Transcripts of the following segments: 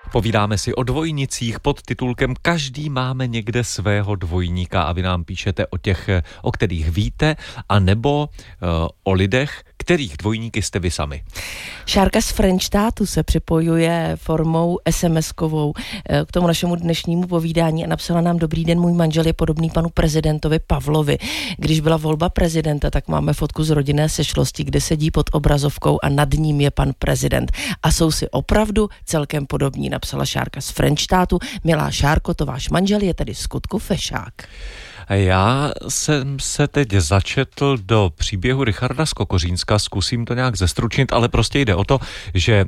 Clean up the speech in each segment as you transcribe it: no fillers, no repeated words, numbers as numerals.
Povídáme si o dvojnicích pod titulkem Každý máme někde svého dvojníka a vy nám píšete o těch, o kterých víte, anebo o lidech, kterých dvojníky jste vy sami. Šárka z Frenštátu se připojuje formou SMS-kovou k tomu našemu dnešnímu povídání a napsala nám: Dobrý den, můj manžel je podobný panu prezidentovi Pavlovi. Když byla volba prezidenta, tak máme fotku z rodinné sešlosti, kde sedí pod obrazovkou a nad ním je pan prezident. A jsou si opravdu celkem podobní, napsala Šárka z Frenštátu. Milá Šárko, to váš manžel je tedy skutku fešák. Já jsem se teď začetl do příběhu Richarda z Kokořínska, zkusím to nějak zestručnit, ale prostě jde o to, že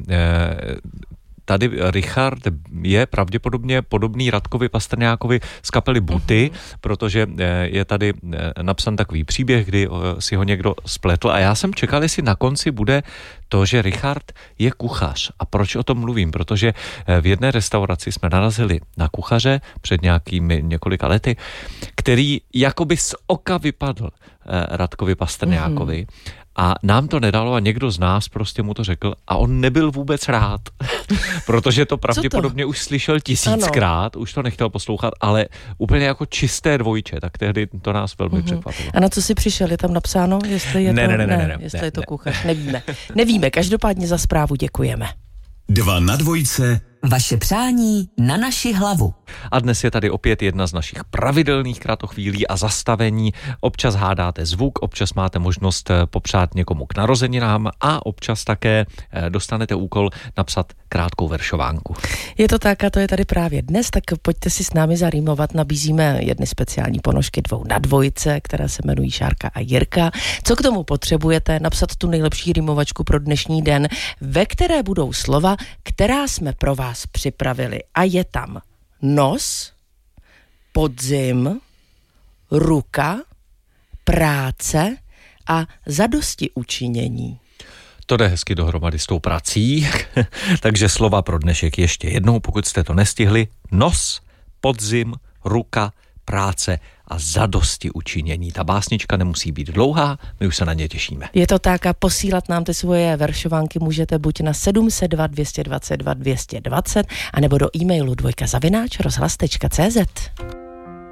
tady Richard je pravděpodobně podobný Radkovi Pastrňákovi z kapely Buty, protože je tady napsan takový příběh, kdy si ho někdo spletl a já jsem čekal, jestli na konci bude to, že Richard je kuchař. A proč o tom mluvím? Protože v jedné restauraci jsme narazili na kuchaře před nějakými několika lety, který jakoby z oka vypadl Radkovi Pastrňákovi. A nám to nedalo a někdo z nás prostě mu to řekl a on nebyl vůbec rád, protože to pravděpodobně už slyšel 1000krát, už to nechtěl poslouchat, ale úplně jako čisté dvojče, tak tehdy to nás velmi překvapilo. A na co si přišel? Je tam napsáno, jestli je je to kuchař? Nevíme, každopádně za zprávu děkujeme. 2 na dvojce. Vaše přání na naši hlavu. A dnes je tady opět jedna z našich pravidelných kratochvílí a zastavení. Občas hádáte zvuk, občas máte možnost popřát někomu k narozeninám a občas také dostanete úkol napsat krátkou veršovánku. Je to tak a to je tady právě dnes, tak pojďte si s námi zarýmovat. Nabízíme jedny speciální ponožky 2 na dvojce, které se jmenují Šárka a Jirka. Co k tomu potřebujete? Napsat tu nejlepší rýmovačku pro dnešní den, ve které budou slova, která jsme pro vás připravili. A je tam nos, podzim, ruka, práce a zadosti učinění. To jde hezky dohromady s tou prací, takže slova pro dnešek ještě jednou, pokud jste to nestihli. Nos, podzim, ruka, práce a zadosti učinění. Ta básnička nemusí být dlouhá, my už se na ně těšíme. Je to tak a posílat nám ty svoje veršovánky můžete buď na 702 222 220 anebo do e-mailu dvojka@rozhlas.cz.